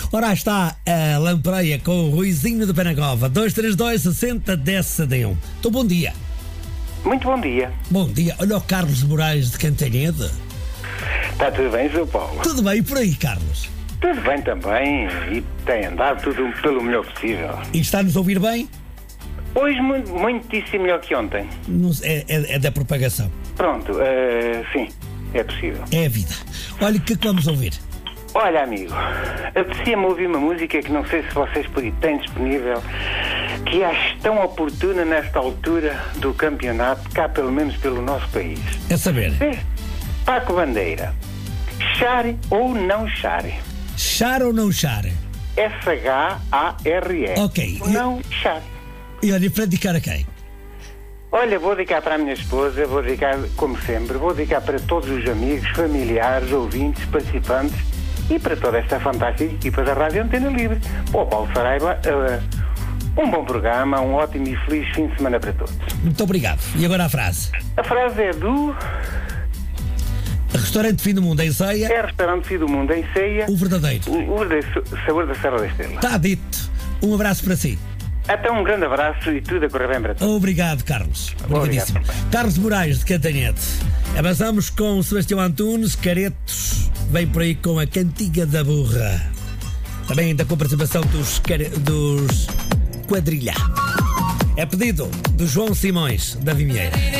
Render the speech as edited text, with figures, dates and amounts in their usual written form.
Ora está a lampreia com o Ruizinho de Penacova. 232-60-10-1. Então, bom dia. Muito bom dia. Bom dia. Olha o Carlos Moraes de Cantanhede. Está tudo bem, Sr. Paulo? Tudo bem por aí, Carlos? Tudo bem também e tem andado tudo pelo melhor possível. E está-nos a ouvir bem? Hoje muitíssimo melhor que ontem. É da propagação. Pronto, sim, é possível. É a vida. Olha, o que é que vamos ouvir? Olha, amigo, apetecia-me ouvir uma música que não sei se vocês têm disponível, que acho tão oportuna nesta altura do campeonato, cá pelo menos pelo nosso país. É saber. Paco Bandeira. Chare ou não chare? Chare ou não chare? S-H-A-R-E. Ok. Não chare. E olha, para dedicar a quem? Olha, vou dedicar para a minha esposa, vou dedicar, como sempre, vou dedicar para todos os amigos, familiares, ouvintes, participantes e para toda esta fantástica equipa da Rádio Antena Livre. Para o Paulo Saraiva, um bom programa, um ótimo e feliz fim de semana para todos. Muito obrigado. E agora a frase? A frase é do... Restaurante Fim do Mundo em Ceia. É Restaurante Fim do Mundo em Ceia. O verdadeiro. O verdadeiro sabor da Serra da Estrela. Está dito. Um abraço para si. Até um grande abraço e tudo a correr bem para todos. Obrigado, Carlos. Obrigadíssimo. Obrigado. Carlos Moraes, de Cantanhede. Avançamos com Sebastião Antunes, Caretos. Vem por aí com a Cantiga da Burra. Também ainda com a participação dos Quadrilha. É pedido do João Simões, da Vimieira.